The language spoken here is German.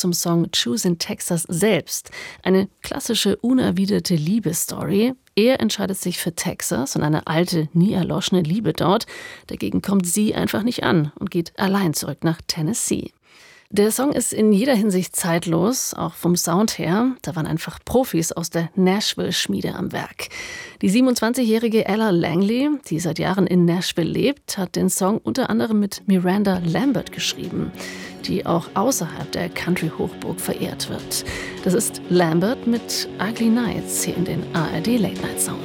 zum Song Choosing Texas selbst. Eine klassische, unerwiderte Liebesstory. Er entscheidet sich für Texas und eine alte, nie erloschene Liebe dort. Dagegen kommt sie einfach nicht an und geht allein zurück nach Tennessee. Der Song ist in jeder Hinsicht zeitlos, auch vom Sound her. Da waren einfach Profis aus der Nashville-Schmiede am Werk. Die 27-jährige Ella Langley, die seit Jahren in Nashville lebt, hat den Song unter anderem mit Miranda Lambert geschrieben, die auch außerhalb der Country-Hochburg verehrt wird. Das ist Lambert mit Ugly Nights hier in den ARD Late Night Sound.